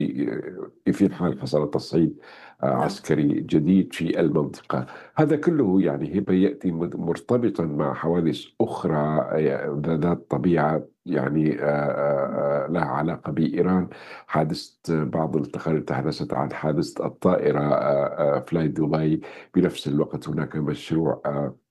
في حال حصل تصعيد نعم. عسكري جديد في المنطقة. هذا كله يعني هبة يأتي مرتبطا مع حوادث أخرى ذات طبيعة، يعني لها علاقة بإيران. بعض التقارير تحدثت عن حادثة الطائرة فلاي دبي. بنفس الوقت هناك مشروع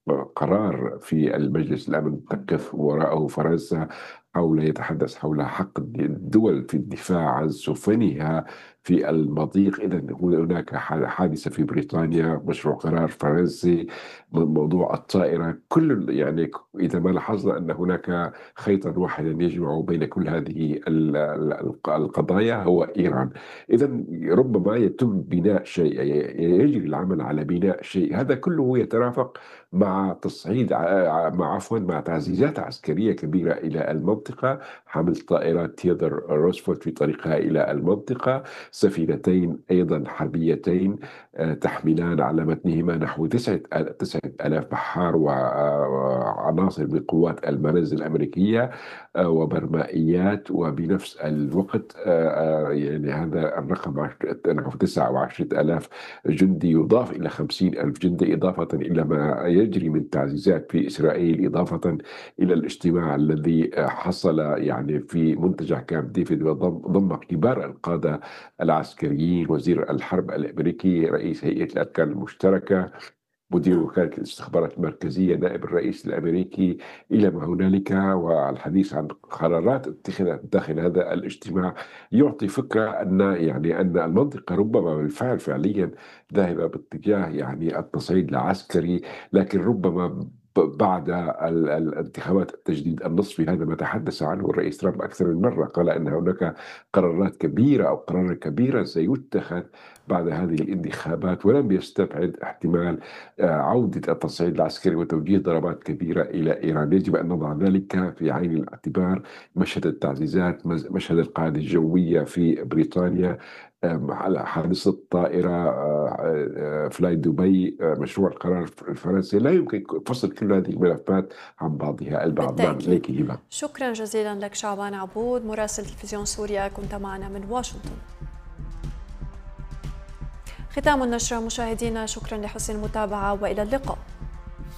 قرار في المجلس الأمن تقف وراءه فرنسا، يتحدث حول حق الدول في الدفاع عن سفنها في المضيق. إذا هناك حادثة في بريطانيا، مشروع قرار فرنسي، موضوع الطائرة، كل يعني إذا ما لاحظنا أن هناك خيطا واحدا يجمع بين كل هذه القضايا هو إيران. إذا ربما يتم بناء شيء، يجري العمل على بناء شيء، هذا كله يترافق مع تصعيد مع تعزيزات عسكرية كبيرة إلى المنطقة. حمل طائرات تيودر روزفلت في طريقها إلى المنطقة، سفينتين أيضا حربيتين تحملان على متنهما نحو 9,000 بحار وعناصر من قوات المنازل الأمريكية وبرمائيات. وبنفس الوقت يعني هذا الرقم نحو 29,000 جندي، يضاف إلى 50,000 جندي، إضافة إلى ما يجري من تعزيزات في إسرائيل، إضافة إلى الاجتماع الذي حصل يعني في منتجع كامب ديفيد، وضم كبار القادة العسكريين، وزير الحرب الأمريكي، رئيس هيئة الأركان المشتركة، مدير نعم. وكالة الاستخبارات المركزية، نائب الرئيس الأمريكي، إلى ما هنالك. والحديث عن قرارات اتخذت داخل هذا الاجتماع يعطي فكرة أن يعني أن المنطقة ربما بالفعل فعليا ذاهبة باتجاه يعني التصعيد العسكري، لكن ربما بعد الانتخابات التجديد النصفي. هذا ما تحدث عنه الرئيس ترامب أكثر من مرة، قال أن هناك قرارات كبيرة أو قرار كبيرا سيتخذ بعد هذه الانتخابات، ولم يستبعد احتمال عودة التصعيد العسكري وتوجيه ضربات كبيرة إلى إيران. يجب أن نضع ذلك في عين الاعتبار. مشهد التعزيزات، مشهد القاعدة الجوية في بريطانيا، على حادثة الطائرة فلاي دبي، مشروع القرار الفرنسي، لا يمكن فصل كل هذه الملفات عن بعضها البعض. نعم، بالتأكيد. إليك هبة. شكرا جزيلا لك شعبان عبود، مراسل تلفزيون سوريا، كنت معنا من واشنطن. ختام النشرة مشاهدينا، شكرا لحسن المتابعة وإلى اللقاء.